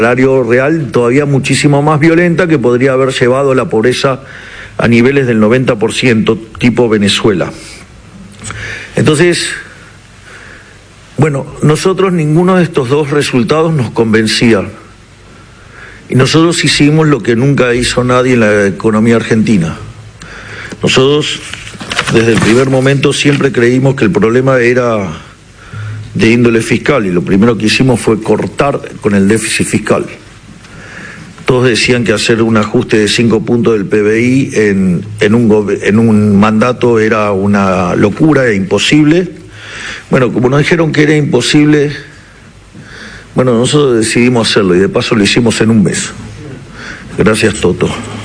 salario real todavía muchísimo más violenta, que podría haber llevado la pobreza a niveles del 90%, tipo Venezuela. Entonces, bueno, nosotros ninguno de estos dos resultados nos convencía. Y nosotros hicimos lo que nunca hizo nadie en la economía argentina. Nosotros, desde el primer momento, siempre creímos que el problema era de índole fiscal, y lo primero que hicimos fue cortar con el déficit fiscal. Todos decían que hacer un ajuste de 5 puntos del PBI en un mandato era una locura e imposible. Bueno, como nos dijeron que era imposible, bueno, nosotros decidimos hacerlo, y de paso lo hicimos en un mes. Gracias, Toto.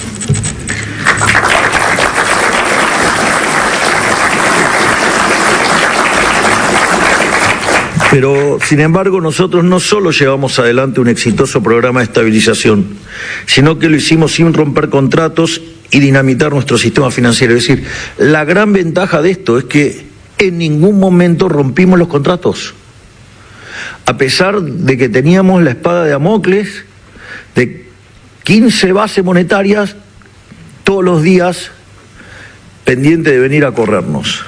Pero, sin embargo, nosotros no solo llevamos adelante un exitoso programa de estabilización, sino que lo hicimos sin romper contratos y dinamitar nuestro sistema financiero. Es decir, la gran ventaja de esto es que en ningún momento rompimos los contratos. A pesar de que teníamos la espada de Damocles de 15 bases monetarias todos los días pendiente de venir a corrernos.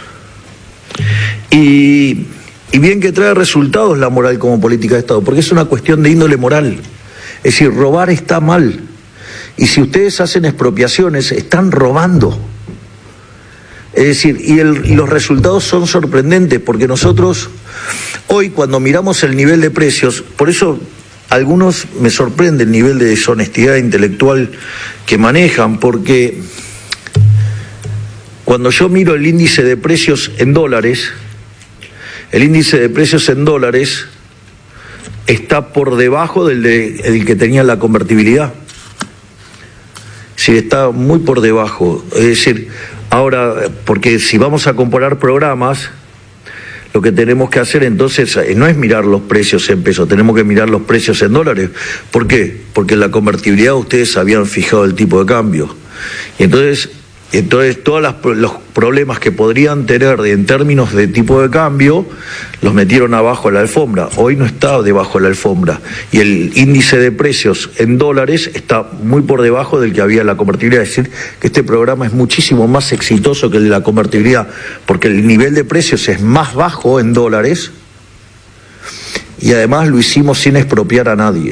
Y bien que trae resultados la moral como política de Estado, porque es una cuestión de índole moral. Es decir, robar está mal. Y si ustedes hacen expropiaciones, están robando. Es decir, y los resultados son sorprendentes, porque nosotros, hoy cuando miramos el nivel de precios, por eso algunos me sorprende el nivel de deshonestidad intelectual que manejan, porque cuando yo miro el índice de precios en dólares, el índice de precios en dólares está por debajo del que tenía la convertibilidad. Sí, está muy por debajo. Es decir, ahora, porque si vamos a comparar programas, lo que tenemos que hacer entonces no es mirar los precios en pesos, tenemos que mirar los precios en dólares. ¿Por qué? Porque en la convertibilidad ustedes habían fijado el tipo de cambio. Y entonces todos los problemas que podrían tener en términos de tipo de cambio los metieron abajo de la alfombra. Hoy no está debajo de la alfombra, y el índice de precios en dólares está muy por debajo del que había en la convertibilidad. Es decir, que este programa es muchísimo más exitoso que el de la convertibilidad, porque el nivel de precios es más bajo en dólares, y además lo hicimos sin expropiar a nadie.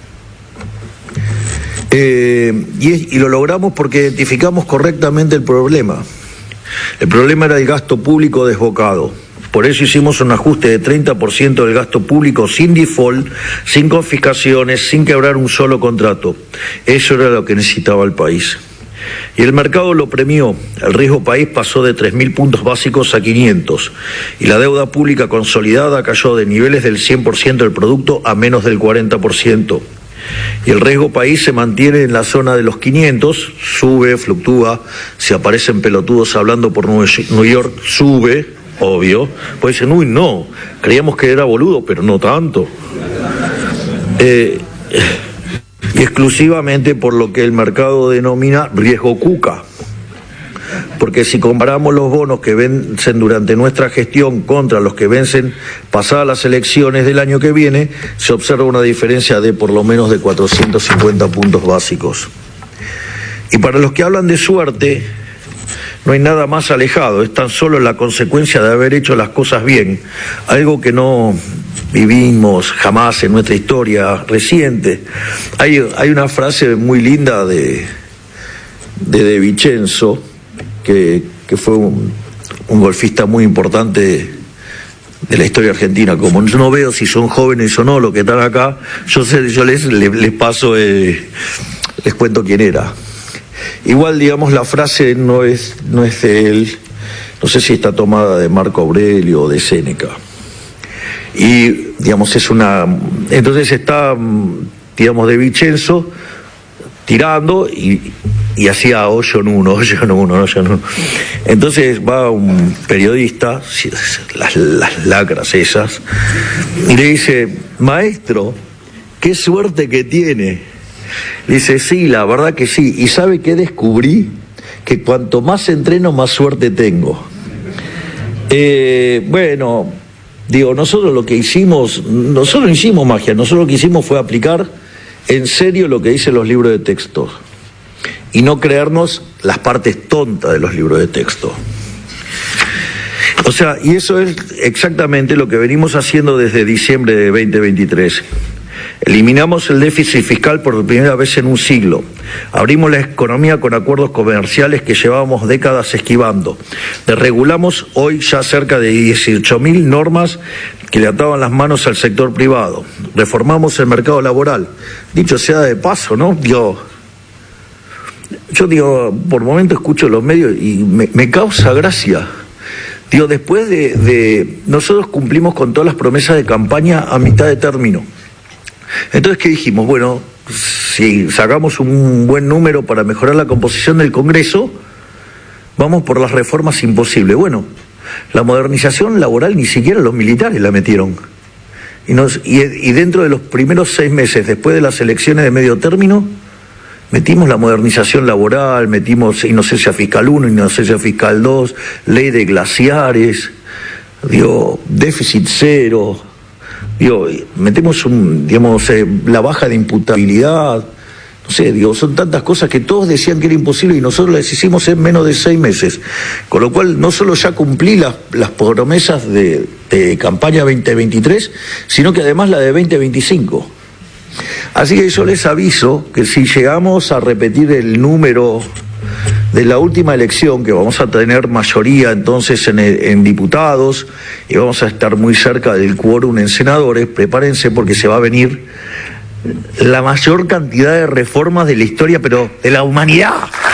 Y lo logramos porque identificamos correctamente el problema. El problema era el gasto público desbocado. Por eso hicimos un ajuste de 30% del gasto público sin default, sin confiscaciones, sin quebrar un solo contrato. Eso era lo que necesitaba el país. Y el mercado lo premió. El riesgo país pasó de 3.000 puntos básicos a 500. Y la deuda pública consolidada cayó de niveles del 100% del producto a menos del 40%. Y el riesgo país se mantiene en la zona de los 500, sube, fluctúa, si aparecen pelotudos hablando por New York, sube, obvio, pues dicen, uy, no, creíamos que era boludo, pero no tanto. Y exclusivamente por lo que el mercado denomina riesgo cuca. Porque si comparamos los bonos que vencen durante nuestra gestión contra los que vencen pasadas las elecciones del año que viene, se observa una diferencia de por lo menos de 450 puntos básicos. Y para los que hablan de suerte, no hay nada más alejado, es tan solo la consecuencia de haber hecho las cosas bien, algo que no vivimos jamás en nuestra historia reciente. Hay una frase muy linda de Vicenzo, que fue un golfista muy importante de la historia argentina. Como yo no veo si son jóvenes o no los que están acá, yo les paso, les cuento quién era. Igual, digamos, la frase no es de él, no sé si está tomada de Marco Aurelio o de Séneca. Y, digamos, entonces está, digamos, de Vicenzo tirando y hacía hoyo en uno. Entonces va un periodista, las lacras esas, y le dice, maestro, qué suerte que tiene. Le dice, sí, la verdad que sí. ¿Y sabe qué descubrí? Que cuanto más entreno, más suerte tengo. Bueno, digo, nosotros no hicimos magia, nosotros lo que hicimos fue aplicar en serio lo que dicen los libros de texto y no creernos las partes tontas de los libros de texto. O sea, y eso es exactamente lo que venimos haciendo desde diciembre de 2023. Eliminamos el déficit fiscal por primera vez en un siglo. Abrimos la economía con acuerdos comerciales que llevábamos décadas esquivando. Desregulamos hoy ya cerca de 18.000 normas que le ataban las manos al sector privado. Reformamos el mercado laboral. Dicho sea de paso, ¿no? Yo por momento escucho los medios y me causa gracia. Después de nosotros cumplimos con todas las promesas de campaña a mitad de término. Entonces, ¿qué dijimos? Bueno, si sacamos un buen número para mejorar la composición del Congreso, vamos por las reformas imposibles. Bueno, la modernización laboral ni siquiera los militares la metieron. Y dentro de los primeros 6 meses, después de las elecciones de medio término, metimos la modernización laboral, metimos inocencia fiscal 1, inocencia fiscal 2, ley de glaciares, déficit cero. Metemos la baja de imputabilidad, no sé, son tantas cosas que todos decían que era imposible y nosotros las hicimos en menos de 6 meses. Con lo cual, no solo ya cumplí las promesas de campaña 2023, sino que además la de 2025. Así que yo les aviso que si llegamos a repetir el número de la última elección, que vamos a tener mayoría entonces en diputados y vamos a estar muy cerca del quórum en senadores, prepárense porque se va a venir la mayor cantidad de reformas de la historia, pero de la humanidad.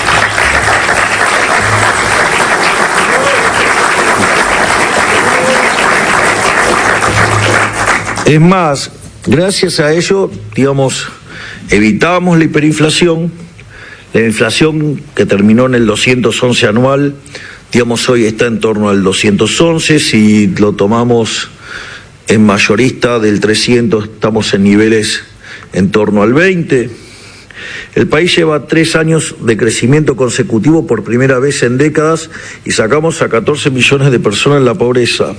Es más, gracias a ello, evitamos la hiperinflación. La inflación que terminó en el 211 anual, hoy está en torno al 211, si lo tomamos en mayorista del 300 estamos en niveles en torno al 20. El país lleva 3 años de crecimiento consecutivo por primera vez en décadas y sacamos a 14 millones de personas en la pobreza.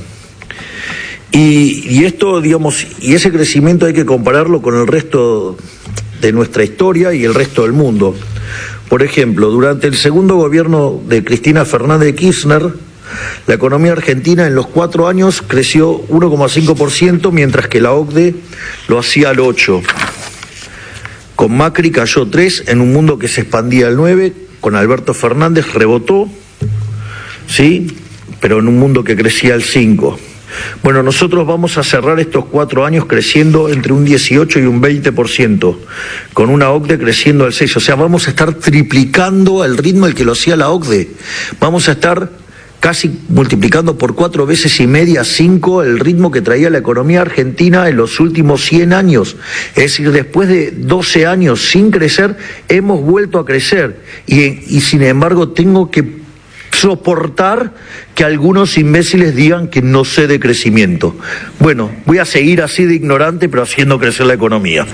Y esto, y ese crecimiento hay que compararlo con el resto de nuestra historia y el resto del mundo. Por ejemplo, durante el segundo gobierno de Cristina Fernández de Kirchner, la economía argentina en los 4 años creció 1,5%, mientras que la OCDE lo hacía al 8%. Con Macri cayó 3%, en un mundo que se expandía al 9%, con Alberto Fernández rebotó, ¿sí? Pero en un mundo que crecía al 5%. Bueno, nosotros vamos a cerrar estos 4 años creciendo entre un 18 y un 20%, con una OCDE creciendo al 6%. O sea, vamos a estar triplicando el ritmo al que lo hacía la OCDE. Vamos a estar casi multiplicando por 4 veces y media, 5, el ritmo que traía la economía argentina en los últimos 100 años. Es decir, después de 12 años sin crecer, hemos vuelto a crecer. Y sin embargo, tengo que soportar que algunos imbéciles digan que no sé de crecimiento. Bueno, voy a seguir así de ignorante, pero haciendo crecer la economía.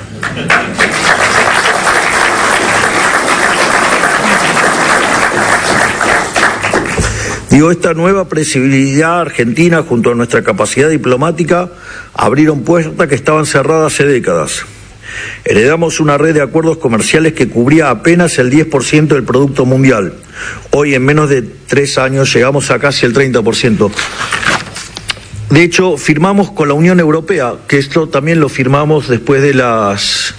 Esta nueva previsibilidad argentina junto a nuestra capacidad diplomática abrieron puertas que estaban cerradas hace décadas. Heredamos una red de acuerdos comerciales que cubría apenas el 10% del Producto Mundial. Hoy, en menos de 3 años, llegamos a casi el 30%. De hecho, firmamos con la Unión Europea, que esto también lo firmamos después de las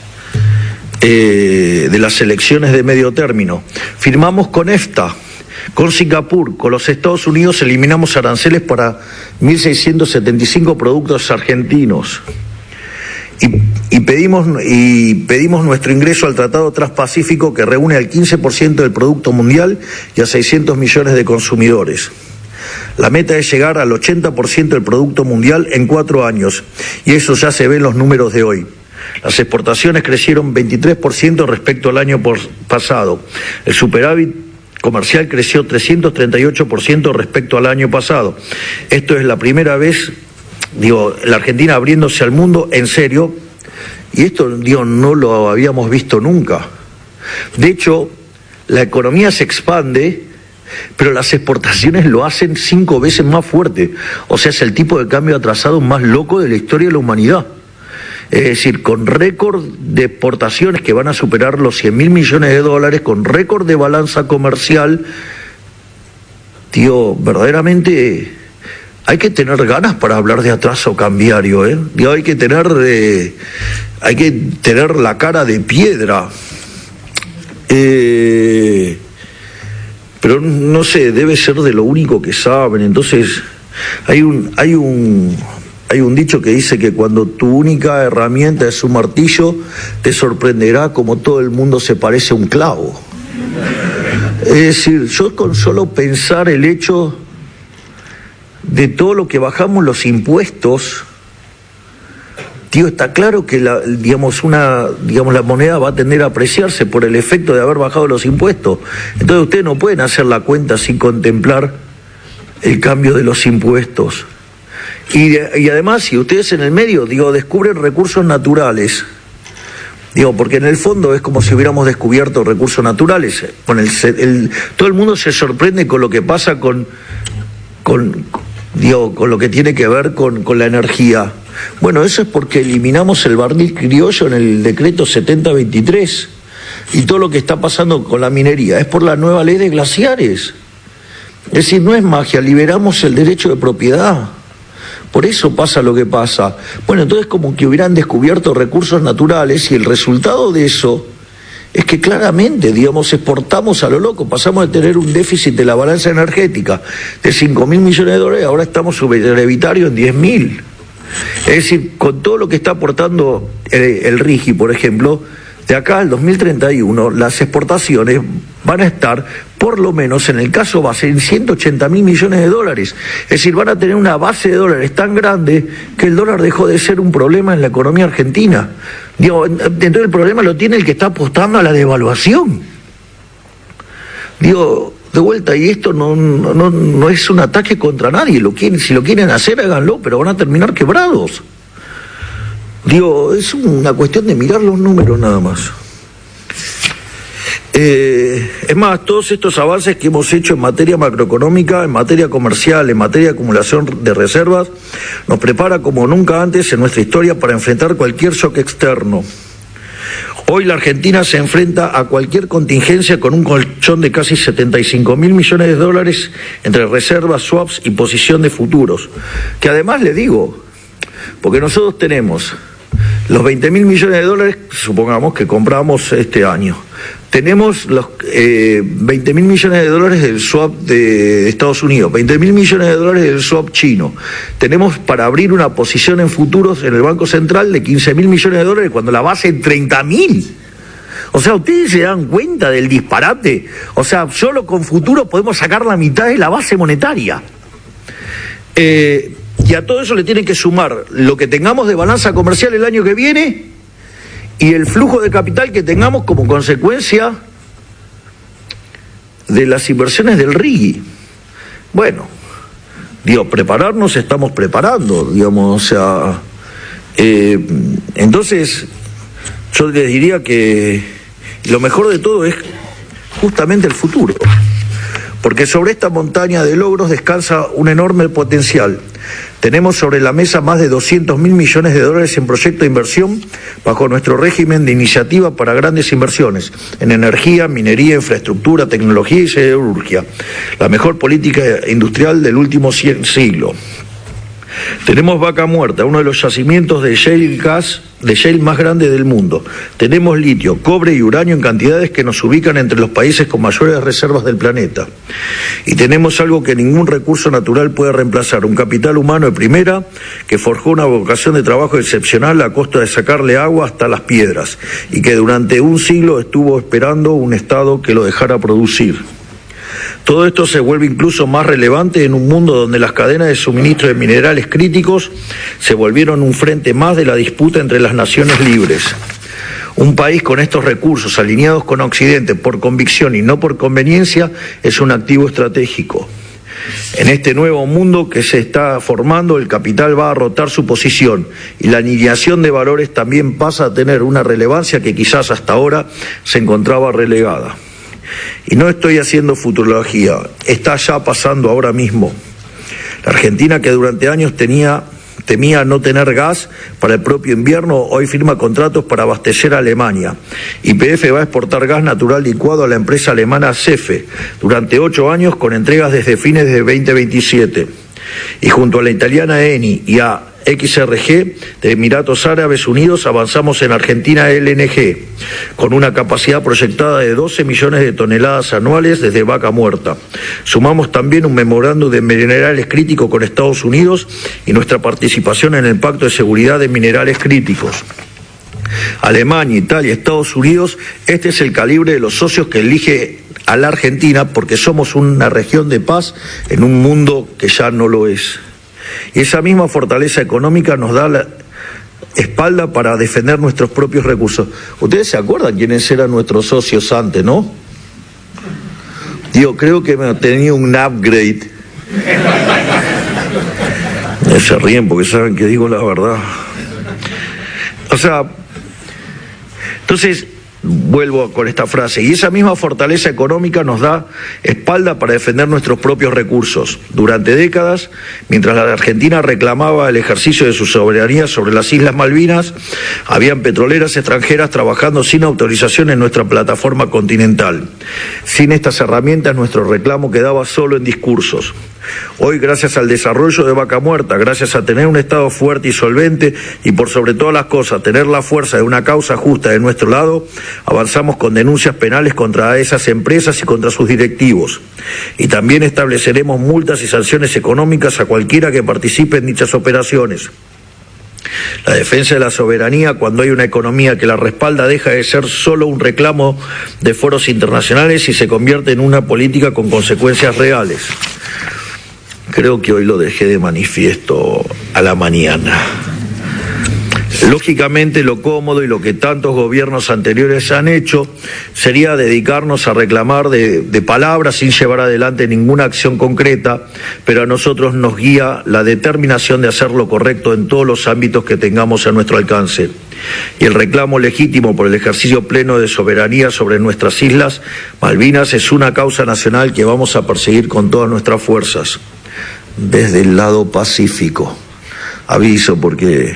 elecciones de medio término. Firmamos con EFTA, con Singapur, con los Estados Unidos eliminamos aranceles para 1.675 productos argentinos. Y pedimos nuestro ingreso al Tratado Transpacífico, que reúne al 15% del Producto Mundial y a 600 millones de consumidores. La meta es llegar al 80% del Producto Mundial en 4 años, y eso ya se ve en los números de hoy. Las exportaciones crecieron 23% respecto al año pasado. El superávit comercial creció 338% respecto al año pasado. Esto es la primera vez, la Argentina abriéndose al mundo en serio, y esto, no lo habíamos visto nunca. De hecho, la economía se expande, pero las exportaciones lo hacen 5 veces más fuerte. O sea, es el tipo de cambio atrasado más loco de la historia de la humanidad. Es decir, con récord de exportaciones que van a superar los 100.000 millones de dólares, con récord de balanza comercial. Tío, verdaderamente hay que tener ganas para hablar de atraso cambiario, ¿eh? Digo, hay que tener la cara de piedra. Pero no sé, debe ser de lo único que saben. Entonces, hay un dicho que dice que cuando tu única herramienta es un martillo, te sorprenderá como todo el mundo se parece a un clavo. Es decir, yo con solo pensar el hecho de todo lo que bajamos los impuestos, tío, está claro que la moneda va a tender a apreciarse por el efecto de haber bajado los impuestos. Entonces ustedes no pueden hacer la cuenta sin contemplar el cambio de los impuestos. Y además, si ustedes en el medio, descubren recursos naturales, porque en el fondo es como si hubiéramos descubierto recursos naturales. Todo el mundo se sorprende con lo que pasa con lo que tiene que ver con la energía. Bueno, eso es porque eliminamos el barniz criollo en el decreto 7023, y todo lo que está pasando con la minería es por la nueva ley de glaciares. Es decir, no es magia, liberamos el derecho de propiedad. Por eso pasa lo que pasa. Bueno, entonces como que hubieran descubierto recursos naturales, y el resultado de eso es que claramente, exportamos a lo loco. Pasamos de tener un déficit de la balanza energética de 5.000 millones de dólares, ahora estamos subdebitarios en 10.000. Es decir, con todo lo que está aportando el RIGI, por ejemplo, de acá al 2031, las exportaciones van a estar, por lo menos en el caso base, en 180.000 millones de dólares. Es decir, van a tener una base de dólares tan grande que el dólar dejó de ser un problema en la economía argentina. Entonces el problema lo tiene el que está apostando a la devaluación. De vuelta, y esto no es un ataque contra nadie. Si lo quieren hacer, háganlo, pero van a terminar quebrados. Es una cuestión de mirar los números nada más. Es más, todos estos avances que hemos hecho en materia macroeconómica, en materia comercial, en materia de acumulación de reservas, nos prepara como nunca antes en nuestra historia para enfrentar cualquier shock externo. Hoy la Argentina se enfrenta a cualquier contingencia con un colchón de casi 75.000 millones de dólares entre reservas, swaps y posición de futuros. Que además le digo, porque nosotros tenemos los 20.000 millones de dólares, supongamos que compramos este año. Tenemos los 20.000 millones de dólares del swap de Estados Unidos, 20.000 millones de dólares del swap chino. Tenemos para abrir una posición en futuros en el Banco Central de 15.000 millones de dólares cuando la base es 30.000. O sea, ¿ustedes se dan cuenta del disparate? O sea, solo con futuros podemos sacar la mitad de la base monetaria. Y a todo eso le tienen que sumar lo que tengamos de balanza comercial el año que viene y el flujo de capital que tengamos como consecuencia de las inversiones del RIGI. Bueno, prepararnos estamos preparando, o sea, entonces yo les diría que lo mejor de todo es justamente el futuro, porque sobre esta montaña de logros descansa un enorme potencial. Tenemos sobre la mesa más de 200.000 millones de dólares en proyectos de inversión bajo nuestro régimen de iniciativa para grandes inversiones en energía, minería, infraestructura, tecnología y siderurgia. La mejor política industrial del último siglo. Tenemos Vaca Muerta, uno de los yacimientos de shale más grandes del mundo. Tenemos litio, cobre y uranio en cantidades que nos ubican entre los países con mayores reservas del planeta. Y tenemos algo que ningún recurso natural puede reemplazar, un capital humano de primera que forjó una vocación de trabajo excepcional a costa de sacarle agua hasta las piedras y que durante un siglo estuvo esperando un Estado que lo dejara producir. Todo esto se vuelve incluso más relevante en un mundo donde las cadenas de suministro de minerales críticos se volvieron un frente más de la disputa entre las naciones libres. Un país con estos recursos alineados con Occidente por convicción y no por conveniencia es un activo estratégico. En este nuevo mundo que se está formando, el capital va a rotar su posición y la alineación de valores también pasa a tener una relevancia que quizás hasta ahora se encontraba relegada. Y no estoy haciendo futurología, está ya pasando ahora mismo. La Argentina, que durante años tenía temía no tener gas para el propio invierno, hoy firma contratos para abastecer a Alemania. YPF va a exportar gas natural licuado a la empresa alemana CEFE durante 8 años con entregas desde fines de 2027. Y junto a la italiana Eni y a XRG de Emiratos Árabes Unidos avanzamos en Argentina LNG con una capacidad proyectada de 12 millones de toneladas anuales desde Vaca Muerta. Sumamos también un memorándum de minerales críticos con Estados Unidos y nuestra participación en el Pacto de Seguridad de Minerales Críticos. Alemania, Italia, Estados Unidos, este es el calibre de los socios que elige a la Argentina porque somos una región de paz en un mundo que ya no lo es. Y esa misma fortaleza económica nos da la espalda para defender nuestros propios recursos. Ustedes se acuerdan quiénes eran nuestros socios antes, ¿no? Creo que tenía un upgrade. Se ríen porque saben que digo la verdad. O sea, entonces vuelvo con esta frase, y esa misma fortaleza económica nos da espalda para defender nuestros propios recursos. Durante décadas, mientras la Argentina reclamaba el ejercicio de su soberanía sobre las Islas Malvinas, habían petroleras extranjeras trabajando sin autorización en nuestra plataforma continental. Sin estas herramientas, nuestro reclamo quedaba solo en discursos. Hoy, gracias al desarrollo de Vaca Muerta, gracias a tener un Estado fuerte y solvente y por sobre todas las cosas tener la fuerza de una causa justa de nuestro lado, avanzamos con denuncias penales contra esas empresas y contra sus directivos. Y también estableceremos multas y sanciones económicas a cualquiera que participe en dichas operaciones. La defensa de la soberanía, cuando hay una economía que la respalda, deja de ser solo un reclamo de foros internacionales y se convierte en una política con consecuencias reales. Creo que hoy lo dejé de manifiesto a la mañana. Lógicamente, lo cómodo y lo que tantos gobiernos anteriores han hecho sería dedicarnos a reclamar de palabras sin llevar adelante ninguna acción concreta, pero a nosotros nos guía la determinación de hacer lo correcto en todos los ámbitos que tengamos a nuestro alcance. Y el reclamo legítimo por el ejercicio pleno de soberanía sobre nuestras islas Malvinas es una causa nacional que vamos a perseguir con todas nuestras fuerzas, desde el lado pacífico. Aviso porque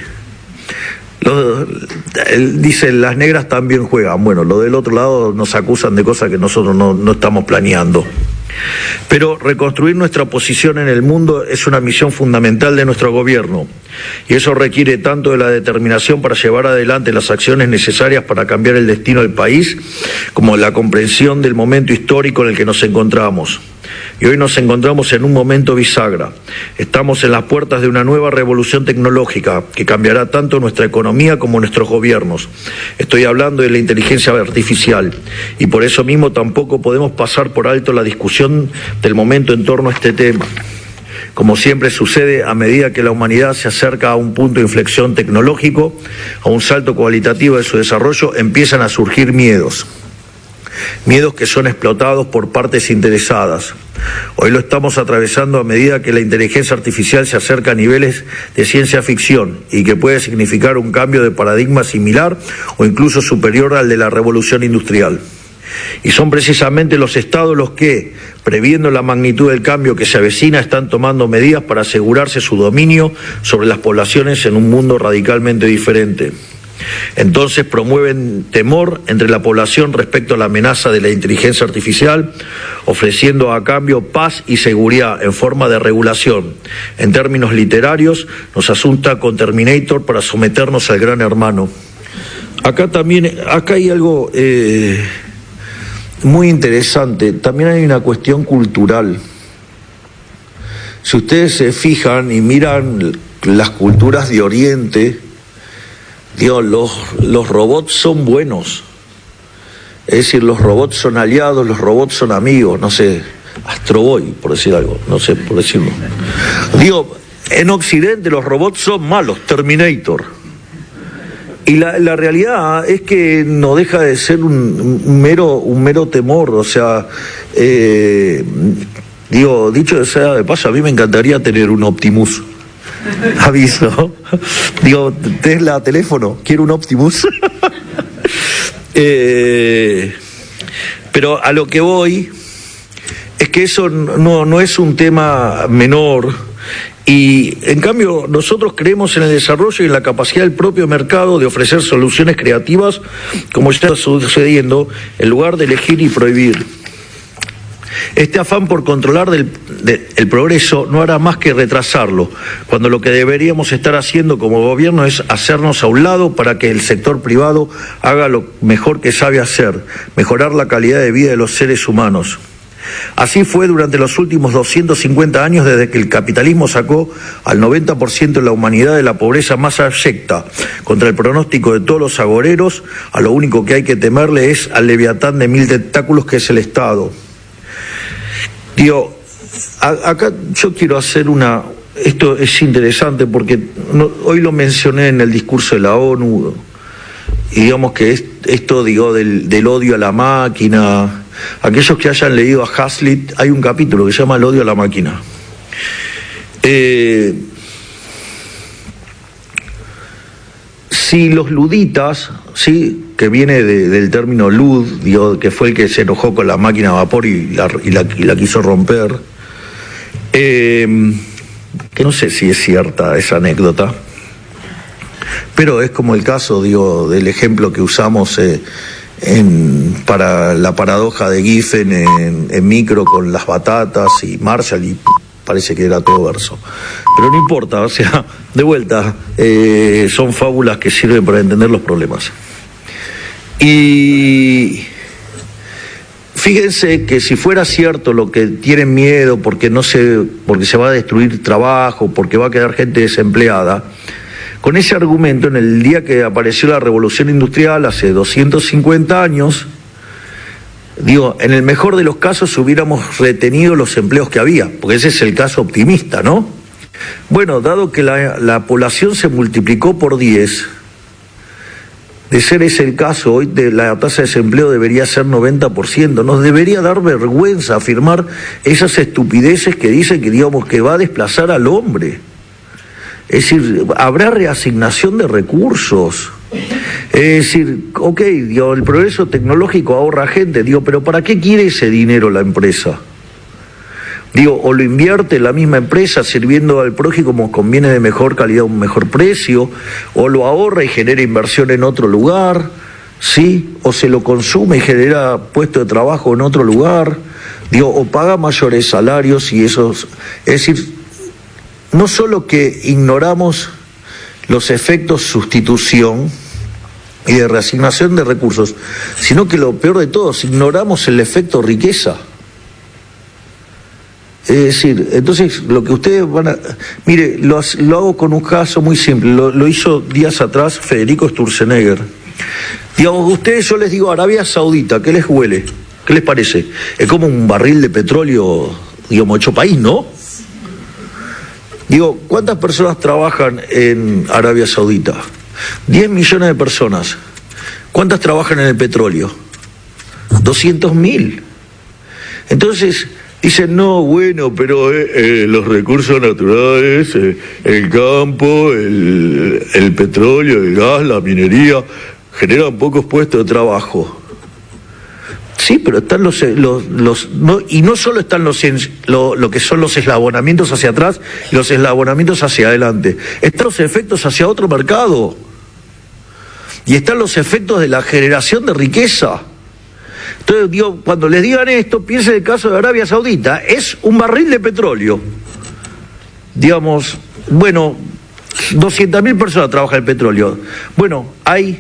dicen las negras también juegan. Bueno, lo del otro lado nos acusan de cosas que nosotros no estamos planeando. Pero reconstruir nuestra posición en el mundo es una misión fundamental de nuestro gobierno y eso requiere tanto de la determinación para llevar adelante las acciones necesarias para cambiar el destino del país como de la comprensión del momento histórico en el que nos encontramos. Y hoy nos encontramos en un momento bisagra. Estamos en las puertas de una nueva revolución tecnológica que cambiará tanto nuestra economía como nuestros gobiernos. Estoy hablando de la inteligencia artificial y por eso mismo tampoco podemos pasar por alto la discusión del momento en torno a este tema. Como siempre sucede, a medida que la humanidad se acerca a un punto de inflexión tecnológico, a un salto cualitativo de su desarrollo, empiezan a surgir miedos. Miedos que son explotados por partes interesadas. Hoy lo estamos atravesando a medida que la inteligencia artificial se acerca a niveles de ciencia ficción y que puede significar un cambio de paradigma similar o incluso superior al de la revolución industrial. Y son precisamente los estados los que, previendo la magnitud del cambio que se avecina, están tomando medidas para asegurarse su dominio sobre las poblaciones en un mundo radicalmente diferente. Entonces promueven temor entre la población respecto a la amenaza de la inteligencia artificial, ofreciendo a cambio paz y seguridad en forma de regulación. En términos literarios, nos asunta con Terminator para someternos al gran hermano. Acá hay algo muy interesante. También hay una cuestión cultural. Si ustedes se fijan y miran las culturas de Oriente, Dios, los robots son buenos. Es decir, los robots son aliados, los robots son amigos, no sé, Astro Boy, por decir algo, no sé, por decirlo. Digo, en Occidente los robots son malos, Terminator. Y la realidad es que no deja de ser un mero temor, o sea, dicho sea de paso, a mí me encantaría tener un Optimus. Aviso. Tesla, teléfono, quiero un Optimus. Pero a lo que voy es que eso no es un tema menor Y en cambio nosotros creemos en el desarrollo y en la capacidad del propio mercado de ofrecer soluciones creativas, como ya está sucediendo, en lugar de elegir y prohibir. Este afán por controlar el progreso no hará más que retrasarlo, cuando lo que deberíamos estar haciendo como gobierno es hacernos a un lado para que el sector privado haga lo mejor que sabe hacer, mejorar la calidad de vida de los seres humanos. Así fue durante los últimos 250 años, desde que el capitalismo sacó al 90% de la humanidad de la pobreza más abyecta. Contra el pronóstico de todos los agoreros, a lo único que hay que temerle es al leviatán de 1000 tentáculos que es el Estado. Digo, acá yo quiero hacer esto es interesante porque hoy lo mencioné en el discurso de la ONU, y digamos que esto del odio a la máquina. Aquellos que hayan leído a Hazlitt, hay un capítulo que se llama El odio a la máquina. Si los luditas, ¿sí?, que viene del término lud, que fue el que se enojó con la máquina a vapor y la quiso romper, que no sé si es cierta esa anécdota, pero es como el caso, del ejemplo que usamos para la paradoja de Giffen en Micro con las batatas y Marshall, y parece que era todo verso. Pero no importa, o sea, de vuelta, son fábulas que sirven para entender los problemas. Y fíjense que si fuera cierto lo que tienen miedo porque se va a destruir trabajo, porque va a quedar gente desempleada, con ese argumento, en el día que apareció la revolución industrial, hace 250 años, en el mejor de los casos hubiéramos retenido los empleos que había, porque ese es el caso optimista, ¿no? Bueno, dado que la población se multiplicó por 10, de ser ese el caso, hoy la tasa de desempleo debería ser 90%. Nos debería dar vergüenza afirmar esas estupideces que dicen que va a desplazar al hombre. Es decir, habrá reasignación de recursos. Es decir, el progreso tecnológico ahorra gente, pero ¿para qué quiere ese dinero la empresa? O lo invierte la misma empresa sirviendo al prójimo como conviene, de mejor calidad, un mejor precio, o lo ahorra y genera inversión en otro lugar, ¿sí? O se lo consume y genera puesto de trabajo en otro lugar, o paga mayores salarios y esos. Es decir, no solo que ignoramos los efectos sustitución y de reasignación de recursos, sino que lo peor de todo, ignoramos el efecto riqueza. Es decir, entonces lo que ustedes van a... Mire, lo hago con un caso muy simple, lo hizo días atrás Federico Sturzenegger. Ustedes, yo les digo Arabia Saudita, ¿qué les huele? ¿Qué les parece? Es como un barril de petróleo, hecho país, ¿no? ¿Cuántas personas trabajan en Arabia Saudita? 10 millones de personas. ¿Cuántas trabajan en el petróleo? 200.000. Entonces, dicen, no, bueno, pero los recursos naturales, el campo, el petróleo, el gas, la minería, generan pocos puestos de trabajo. Sí, pero están y no solo están lo que son los eslabonamientos hacia atrás y los eslabonamientos hacia adelante, están los efectos hacia otro mercado y están los efectos de la generación de riqueza. Entonces, cuando les digan esto, piensen en el caso de Arabia Saudita, es un barril de petróleo. 200.000 personas trabajan en petróleo. Hay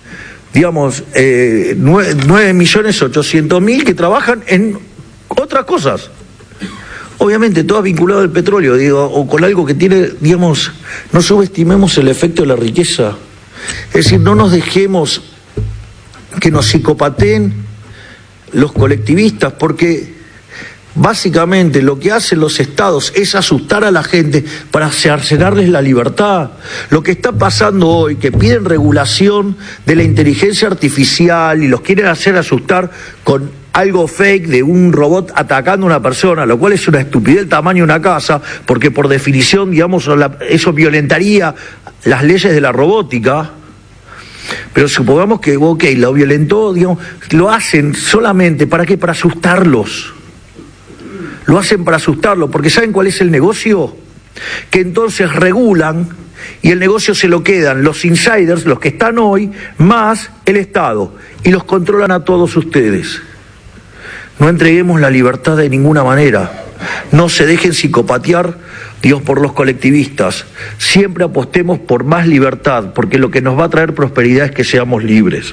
9.800.000 que trabajan en otras cosas. Obviamente, todas vinculadas al petróleo, o con algo que tiene, no subestimemos el efecto de la riqueza. Es decir, no nos dejemos que nos psicopateen los colectivistas, porque básicamente lo que hacen los estados es asustar a la gente para cercenarles la libertad. Lo que está pasando hoy, que piden regulación de la inteligencia artificial y los quieren hacer asustar con algo fake de un robot atacando a una persona, lo cual es una estupidez del tamaño de una casa, porque por definición, eso violentaría las leyes de la robótica. Pero supongamos que, lo violentó, lo hacen solamente, ¿para qué? Para asustarlos. Lo hacen para asustarlos, porque ¿saben cuál es el negocio? que entonces regulan y el negocio se lo quedan los insiders, los que están hoy, más el Estado, y los controlan a todos ustedes. No entreguemos la libertad de ninguna manera. No se dejen psicopatear, Dios, por los colectivistas. Siempre apostemos por más libertad, porque lo que nos va a traer prosperidad es que seamos libres.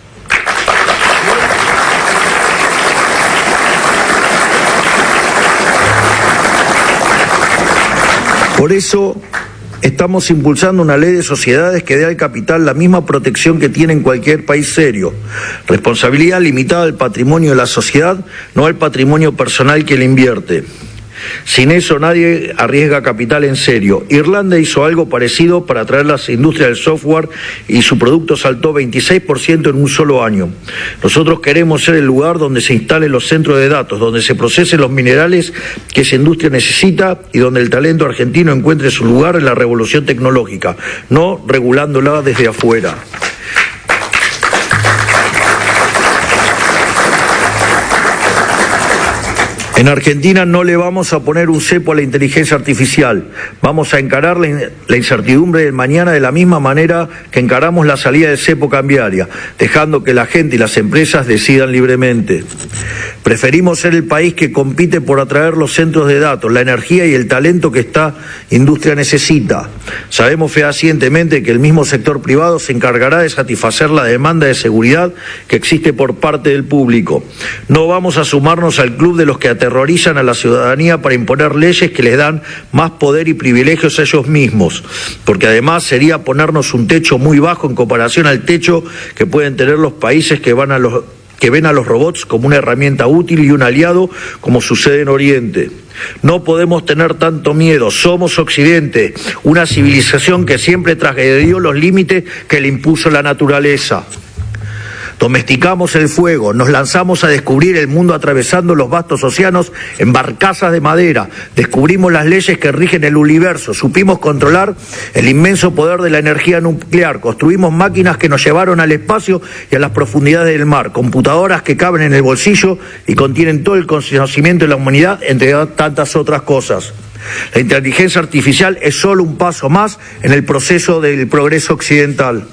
Por eso estamos impulsando una ley de sociedades que dé al capital la misma protección que tiene en cualquier país serio. Responsabilidad limitada al patrimonio de la sociedad, no al patrimonio personal que le invierte. Sin eso nadie arriesga capital en serio. Irlanda hizo algo parecido para atraer las industrias del software y su producto saltó 26% en un solo año. Nosotros queremos ser el lugar donde se instalen los centros de datos, donde se procesen los minerales que esa industria necesita y donde el talento argentino encuentre su lugar en la revolución tecnológica, no regulándola desde afuera. En Argentina no le vamos a poner un cepo a la inteligencia artificial. Vamos a encarar la incertidumbre del mañana de la misma manera que encaramos la salida del cepo cambiaria, dejando que la gente y las empresas decidan libremente. Preferimos ser el país que compite por atraer los centros de datos, la energía y el talento que esta industria necesita. Sabemos fehacientemente que el mismo sector privado se encargará de satisfacer la demanda de seguridad que existe por parte del público. No vamos a sumarnos al club de los que aterrorizan a la ciudadanía para imponer leyes que les dan más poder y privilegios a ellos mismos, porque además sería ponernos un techo muy bajo en comparación al techo que pueden tener los países que ven a los robots como una herramienta útil y un aliado, como sucede en Oriente. No podemos tener tanto miedo. Somos Occidente, una civilización que siempre transgredió los límites que le impuso la naturaleza. Domesticamos el fuego, nos lanzamos a descubrir el mundo atravesando los vastos océanos en barcazas de madera, descubrimos las leyes que rigen el universo, supimos controlar el inmenso poder de la energía nuclear, construimos máquinas que nos llevaron al espacio y a las profundidades del mar, computadoras que caben en el bolsillo y contienen todo el conocimiento de la humanidad, entre tantas otras cosas. La inteligencia artificial es solo un paso más en el proceso del progreso occidental.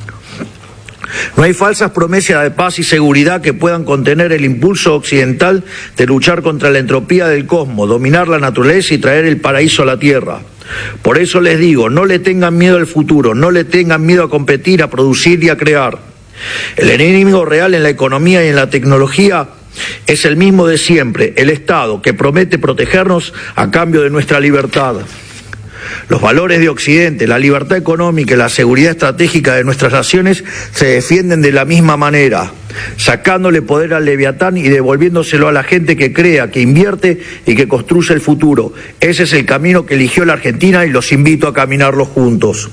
No hay falsas promesas de paz y seguridad que puedan contener el impulso occidental de luchar contra la entropía del cosmos, dominar la naturaleza y traer el paraíso a la tierra. Por eso les digo, no le tengan miedo al futuro, no le tengan miedo a competir, a producir y a crear. El enemigo real en la economía y en la tecnología es el mismo de siempre, el Estado, que promete protegernos a cambio de nuestra libertad. Los valores de Occidente, la libertad económica y la seguridad estratégica de nuestras naciones se defienden de la misma manera, sacándole poder al Leviatán y devolviéndoselo a la gente que crea, que invierte y que construye el futuro. Ese es el camino que eligió la Argentina y los invito a caminarlo juntos.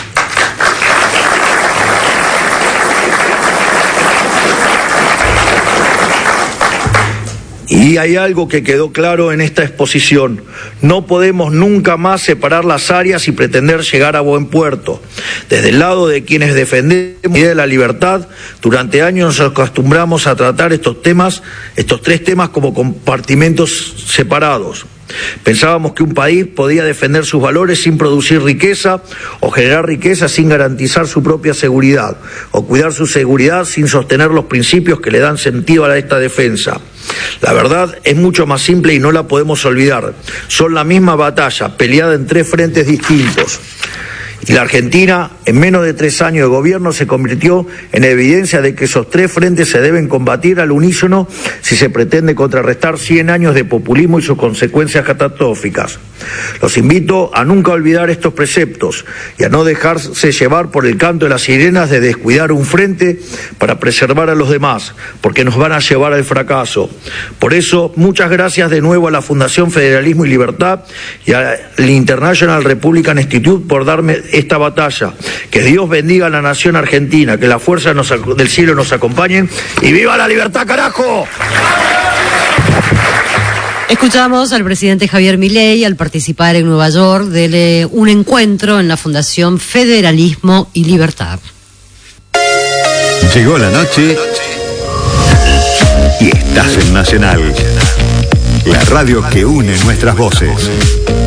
Y hay algo que quedó claro en esta exposición. No podemos nunca más separar las áreas y pretender llegar a buen puerto. Desde el lado de quienes defendemos la idea de la libertad, durante años nos acostumbramos a tratar estos tres temas como compartimentos separados. Pensábamos que un país podía defender sus valores sin producir riqueza, o generar riqueza sin garantizar su propia seguridad, o cuidar su seguridad sin sostener los principios que le dan sentido a esta defensa. La verdad es mucho más simple y no la podemos olvidar. Son la misma batalla, peleada en tres frentes distintos. Y la Argentina, en menos de 3 años de gobierno, se convirtió en evidencia de que esos tres frentes se deben combatir al unísono si se pretende contrarrestar 100 años de populismo y sus consecuencias catastróficas. Los invito a nunca olvidar estos preceptos y a no dejarse llevar por el canto de las sirenas de descuidar un frente para preservar a los demás, porque nos van a llevar al fracaso. Por eso, muchas gracias de nuevo a la Fundación Federalismo y Libertad y al International Republican Institute por darme esta batalla. Que Dios bendiga a la nación argentina, que la fuerza del cielo nos acompañen y ¡viva la libertad, carajo! Escuchamos al presidente Javier Milei al participar en Nueva York de un encuentro en la Fundación Federalismo y Libertad. Llegó la noche y estás en Nacional, la radio que une nuestras voces.